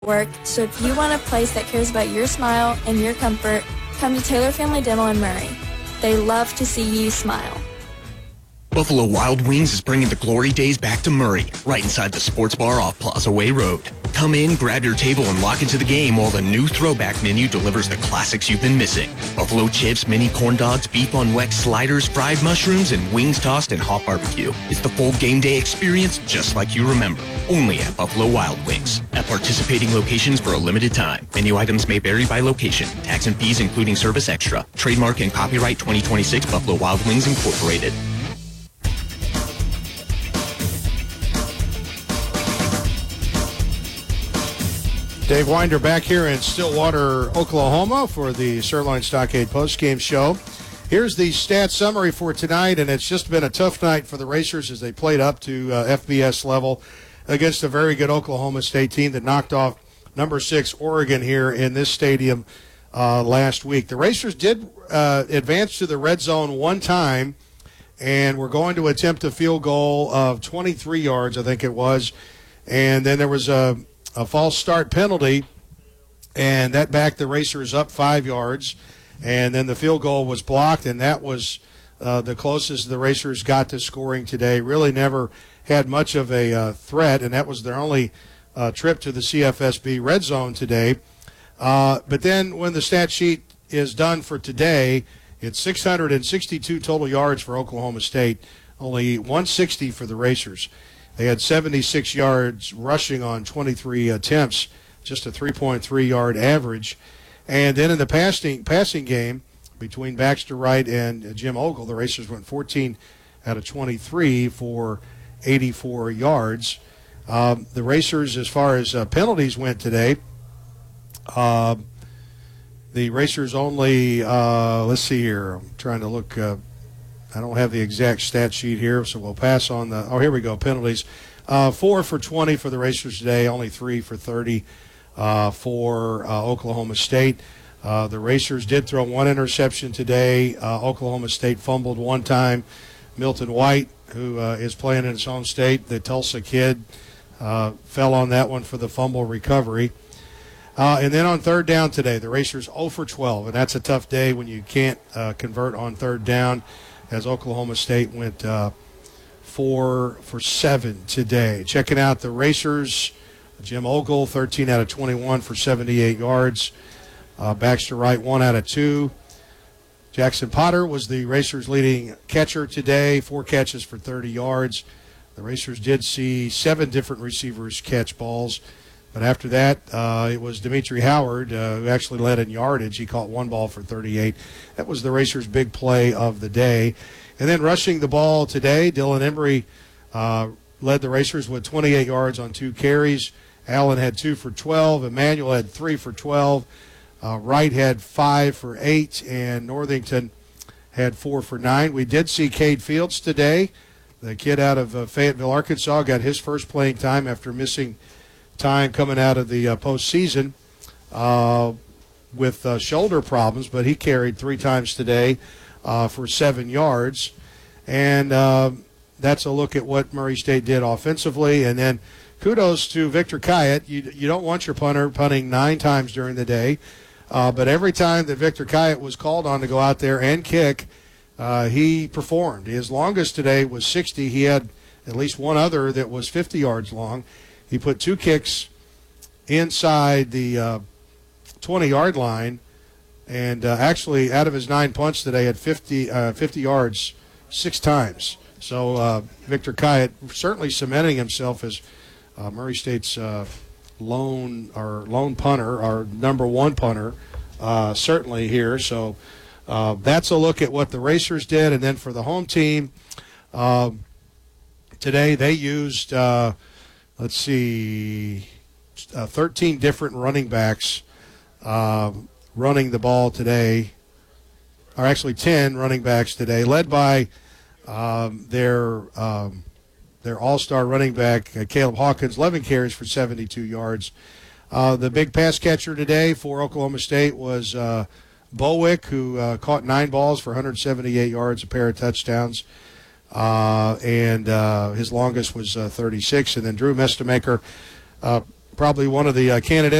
work, so if you want a place that cares about your smile and your comfort, come to Taylor Family Dental in Murray. They love to see you smile. Buffalo Wild Wings is bringing the glory days back to Murray, right inside the sports bar off Plaza Way Road. Come in, grab your table, and lock into the game while the new throwback menu delivers the classics you've been missing. Buffalo chips, mini corn dogs, beef on weck, sliders, fried mushrooms, and wings tossed and hot barbecue. It's the full game day experience just like you remember. Only at Buffalo Wild Wings. At participating locations for a limited time. Menu items may vary by location. Tax and fees including service extra. Trademark and copyright 2026 Buffalo Wild Wings Incorporated. Dave Winder back here in Stillwater, Oklahoma for the Sirloin Stockade postgame show. Here's the stats summary for tonight, and it's just been a tough night for the Racers as they played up to FBS level against a very good Oklahoma State team that knocked off number 6 Oregon here in this stadium last week. The Racers did advance to the red zone one time, and were going to attempt a field goal of 23 yards, I think it was, and then there was a false start penalty, and that backed the Racers up 5 yards, and then the field goal was blocked, and that was the closest the Racers got to scoring today. Really never had much of a threat, and that was their only trip to the CFSB red zone today. But then when the stat sheet is done for today, it's 662 total yards for Oklahoma State, only 160 for the Racers. They had 76 yards rushing on 23 attempts, just a 3.3 yard average. And then in the passing game between Baxter Wright and Jim Ogle, the Racers went 14 out of 23 for 84 yards. The Racers, as far as penalties went today, the Racers only, let's see here, I'm trying to look, I don't have the exact stat sheet here, so we'll pass on the, here we go, penalties. 4 for 20 for the Racers today, only 3 for 30 for Oklahoma State. The Racers did throw one interception today. Oklahoma State fumbled one time. Milton White, who is playing in his home state, the Tulsa kid, fell on that one for the fumble recovery. And then on third down today, the Racers 0 for 12, and that's a tough day when you can't convert on third down, as Oklahoma State went 4 for 7 today. Checking out the Racers, Jim Ogle, 13 out of 21 for 78 yards. Baxter Wright, 1 out of 2. Jackson Potter was the Racers' leading catcher today, 4 catches for 30 yards. The Racers did see 7 different receivers catch balls. But after that, it was Dimitri Howard who actually led in yardage. He caught 1 ball for 38. That was the Racers' big play of the day. And then rushing the ball today, Dylan Embry led the Racers with 28 yards on 2 carries. Allen had 2 for 12. Emmanuel had 3 for 12. Wright had 5 for 8. And Northington had 4 for 9. We did see Cade Fields today. The kid out of Fayetteville, Arkansas, got his first playing time after missing time coming out of the postseason with shoulder problems, but he carried 3 times today for 7 yards. And that's a look at what Murray State did offensively. And then kudos to Victor Kayet. You don't want your punter punting 9 times during the day, but every time that Victor Kayet was called on to go out there and kick, he performed. His longest today was 60. He had at least one other that was 50 yards long. He put 2 kicks inside the 20-yard line, and actually out of his 9 punts today had 50 yards 6 times. So Victor Kayet certainly cementing himself as Murray State's lone punter, our number 1 punter, certainly here. So that's a look at what the Racers did. And then for the home team, today they used 13 different running backs running the ball today, or actually 10 running backs today, led by their all-star running back, Caleb Hawkins, 11 carries for 72 yards. The big pass catcher today for Oklahoma State was Bowick, who caught 9 balls for 178 yards, a pair of touchdowns. And his longest was 36. And then Drew Mestamaker probably one of the candidates